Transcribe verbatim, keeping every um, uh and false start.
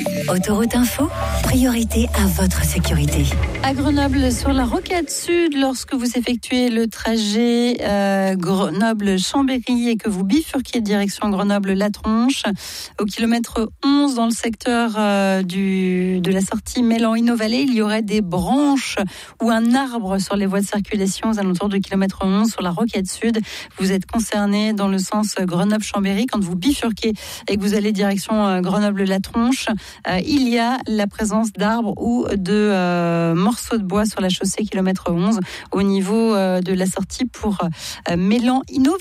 Autoroute Info, priorité à votre sécurité. À Grenoble, sur la rocade sud, lorsque vous effectuez le trajet euh, Grenoble-Chambéry et que vous bifurquez direction Grenoble-La Tronche, au kilomètre onze dans le secteur euh, du, de la sortie Mélan-Innovallée, il y aurait des branches ou un arbre sur les voies de circulation aux alentours du kilomètre onze sur la rocade sud. Vous êtes concerné dans le sens Grenoble-Chambéry quand vous bifurquez et que vous allez direction euh, Grenoble-La Tronche. Euh, il y a la présence d'arbres ou de euh, morceaux de bois sur la chaussée kilomètre onze au niveau euh, de la sortie pour euh, Mélan-Innovallée.